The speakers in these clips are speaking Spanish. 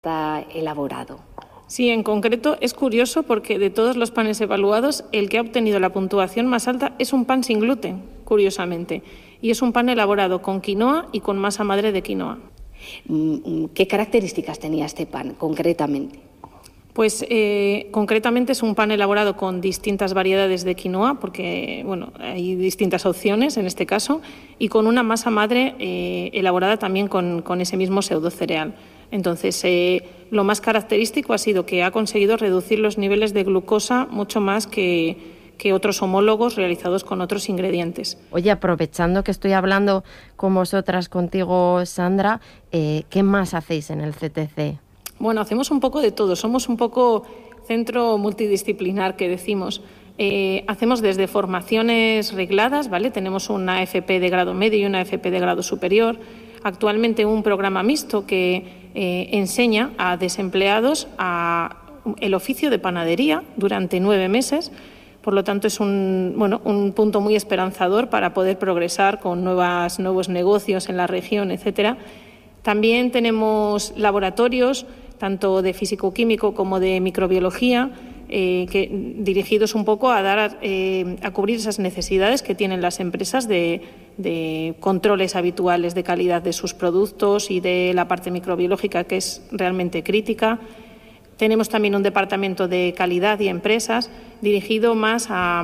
está elaborado. Sí, en concreto es curioso porque de todos los panes evaluados, el que ha obtenido la puntuación más alta es un pan sin gluten, curiosamente, y es un pan elaborado con quinoa y con masa madre de quinoa. ¿Qué características tenía este pan concretamente? Pues concretamente es un pan elaborado con distintas variedades de quinoa, porque hay distintas opciones en este caso, y con una masa madre elaborada también con ese mismo pseudocereal. Entonces, lo más característico ha sido que ha conseguido reducir los niveles de glucosa mucho más que otros homólogos realizados con otros ingredientes. Oye, aprovechando que estoy hablando con vosotras, contigo, Sandra, ¿qué más hacéis en el CTC? Bueno, hacemos un poco de todo. Somos un poco centro multidisciplinar, que decimos. Hacemos desde formaciones regladas, ¿vale? Tenemos una FP de grado medio y una FP de grado superior. Actualmente un programa mixto que enseña a desempleados el oficio de panadería durante 9 meses. Por lo tanto, es un punto muy esperanzador para poder progresar con nuevos negocios en la región, etcétera. También tenemos laboratorios, tanto de físico-químico como de microbiología, dirigidos un poco a cubrir esas necesidades que tienen las empresas de controles habituales de calidad de sus productos y de la parte microbiológica, que es realmente crítica. Tenemos también un departamento de calidad y empresas dirigido más a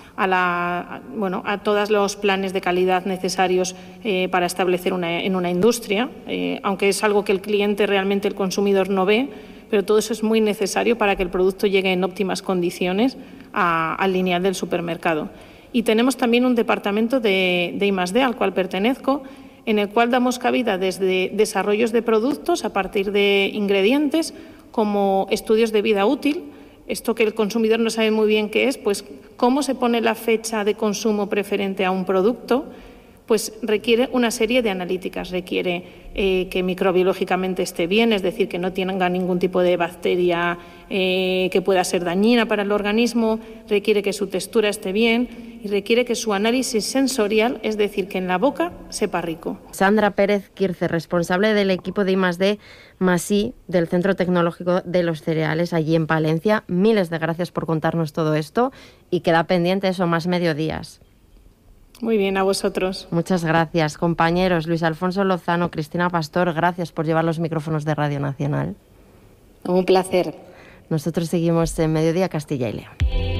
todos los planes de calidad necesarios para establecer en una industria, aunque es algo que el cliente, realmente el consumidor, no ve, pero todo eso es muy necesario para que el producto llegue en óptimas condiciones al lineal del supermercado. Y tenemos también un departamento de I+D al cual pertenezco, en el cual damos cabida desde desarrollos de productos a partir de ingredientes, como estudios de vida útil. Esto que el consumidor no sabe muy bien qué es, pues cómo se pone la fecha de consumo preferente a un producto, pues requiere una serie de analíticas. Requiere que microbiológicamente esté bien, es decir, que no tenga ningún tipo de bacteria que pueda ser dañina para el organismo, requiere que su textura esté bien y requiere que su análisis sensorial, es decir, que en la boca sepa rico. Sandra Pérez Quirce, responsable del equipo de I+D +I del Centro Tecnológico de los Cereales allí en Palencia. Miles de gracias por contarnos todo esto y queda pendiente eso, más mediodías. Muy bien, a vosotros. Muchas gracias, compañeros. Luis Alfonso Lozano, Cristina Pastor, gracias por llevar los micrófonos de Radio Nacional. Un placer. Nosotros seguimos en Mediodía Castilla y León.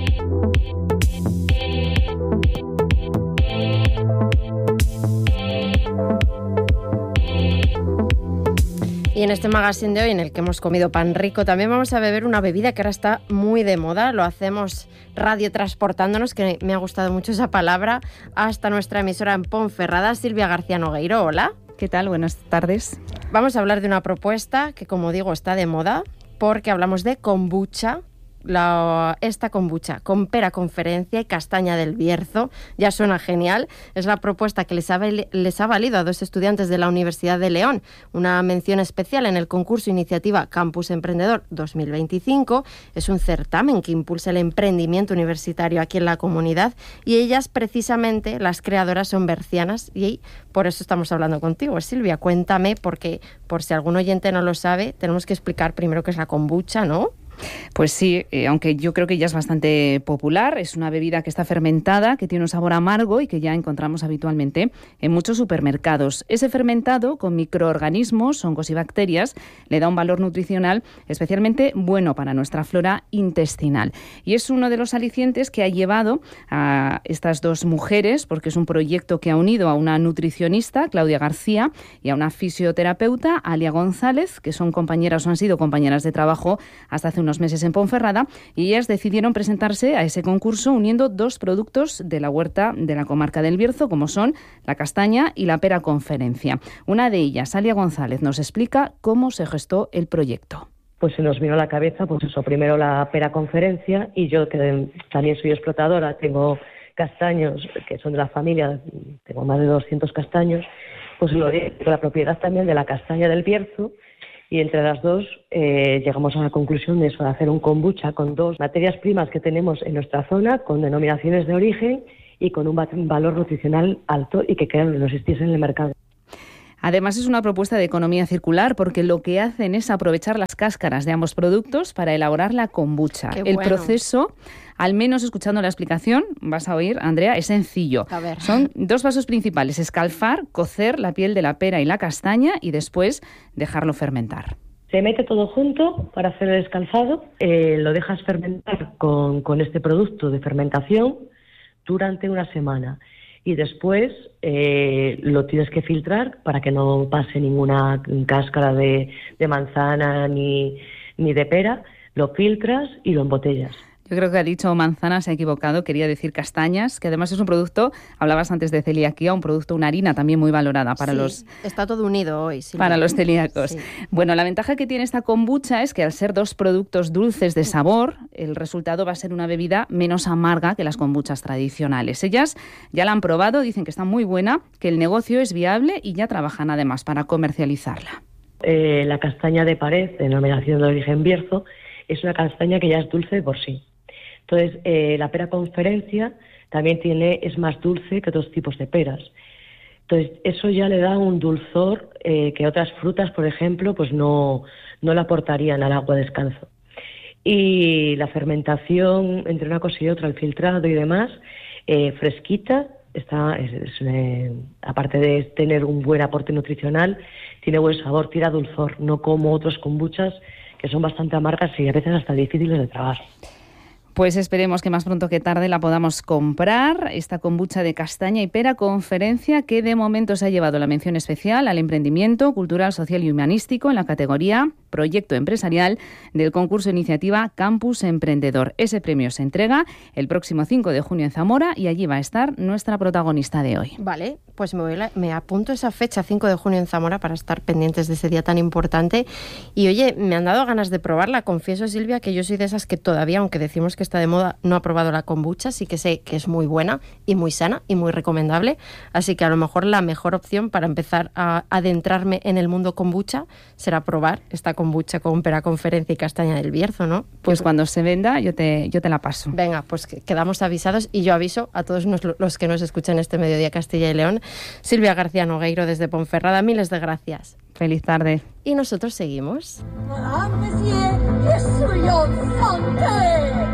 Y en este magazine de hoy, en el que hemos comido pan rico, también vamos a beber una bebida que ahora está muy de moda. Lo hacemos radiotransportándonos, que me ha gustado mucho esa palabra, hasta nuestra emisora en Ponferrada. Silvia García Nogueiro, hola. ¿Qué tal? Buenas tardes. Vamos a hablar de una propuesta que, como digo, está de moda, porque hablamos de kombucha. Esta kombucha con pera conferencia y castaña del Bierzo ya suena genial. Es la propuesta que les ha valido a 2 estudiantes de la Universidad de León una mención especial en el concurso Iniciativa Campus Emprendedor 2025. Es un certamen que impulsa el emprendimiento universitario aquí en la comunidad y ellas, precisamente, las creadoras, son bercianas y por eso estamos hablando contigo. Silvia, cuéntame, porque por si algún oyente no lo sabe, tenemos que explicar primero qué es la kombucha, ¿no? Pues sí, aunque yo creo que ya es bastante popular, es una bebida que está fermentada, que tiene un sabor amargo y que ya encontramos habitualmente en muchos supermercados. Ese fermentado, con microorganismos, hongos y bacterias, le da un valor nutricional especialmente bueno para nuestra flora intestinal. Y es uno de los alicientes que ha llevado a estas 2 mujeres, porque es un proyecto que ha unido a una nutricionista, Claudia García, y a una fisioterapeuta, Alia González, que son compañeras o han sido compañeras de trabajo hasta hace unos meses en Ponferrada, y ellas decidieron presentarse a ese concurso uniendo 2 productos de la huerta de la comarca del Bierzo, como son la castaña y la pera conferencia. Una de ellas, Alia González, nos explica cómo se gestó el proyecto. Pues se nos vino a la cabeza, pues eso, primero la pera conferencia, y yo, que también soy explotadora, tengo castaños que son de la familia, tengo más de 200 castaños, pues lo de la propiedad también de la castaña del Bierzo. Y entre las 2 llegamos a la conclusión de eso, de hacer un kombucha con 2 materias primas que tenemos en nuestra zona, con denominaciones de origen y con un valor nutricional alto y que no existiese en el mercado. Además, es una propuesta de economía circular porque lo que hacen es aprovechar las cáscaras de ambos productos para elaborar la kombucha. Qué El bueno. proceso, al menos escuchando la explicación, vas a oír, Andrea, es sencillo. A ver. Son 2 pasos principales: escalfar, cocer la piel de la pera y la castaña y después dejarlo fermentar. Se mete todo junto para hacer el escalfado, lo dejas fermentar con este producto de fermentación durante una semana y después lo tienes que filtrar para que no pase ninguna cáscara de manzana ni de pera, lo filtras y lo embotellas. Yo creo que ha dicho manzana, se ha equivocado, quería decir castañas, que además es un producto, hablabas antes de celiaquía, un producto, una harina también muy valorada para está todo unido hoy, Silvia. Para los celíacos. Sí. Bueno, la ventaja que tiene esta kombucha es que al ser 2 productos dulces de sabor, el resultado va a ser una bebida menos amarga que las kombuchas tradicionales. Ellas ya la han probado, dicen que está muy buena, que el negocio es viable y ya trabajan además para comercializarla. La castaña de pared, denominación de origen Bierzo, es una castaña que ya es dulce de por sí. Entonces, la pera conferencia también es más dulce que otros tipos de peras. Entonces, eso ya le da un dulzor que otras frutas, por ejemplo, pues no le aportarían al agua descalzo. Y la fermentación entre una cosa y otra, el filtrado y demás, fresquita, aparte de tener un buen aporte nutricional, tiene buen sabor, tira dulzor, no como otros kombuchas que son bastante amargas y a veces hasta difíciles de tragar. Pues esperemos que más pronto que tarde la podamos comprar, esta kombucha de castaña y pera conferencia que de momento se ha llevado la mención especial al emprendimiento cultural, social y humanístico en la categoría Proyecto Empresarial del concurso Iniciativa Campus Emprendedor. Ese premio se entrega el próximo 5 de junio en Zamora y allí va a estar nuestra protagonista de hoy. Vale, pues me apunto esa fecha, 5 de junio en Zamora, para estar pendientes de ese día tan importante. Y oye, me han dado ganas de probarla. Confieso, Silvia, que yo soy de esas que todavía, aunque decimos que está de moda, no ha probado la kombucha. Sí que sé que es muy buena y muy sana y muy recomendable. Así que a lo mejor la mejor opción para empezar a adentrarme en el mundo kombucha será probar esta kombucha con pera conferencia y castaña del Bierzo, ¿no? Pues cuando se venda yo te la paso. Venga, pues quedamos avisados y yo aviso a todos los que nos escuchan este Mediodía Castilla y León. Silvia García Nogueiro desde Ponferrada, miles de gracias. Feliz tarde. Y nosotros seguimos. Madame Messier, je suis en santé.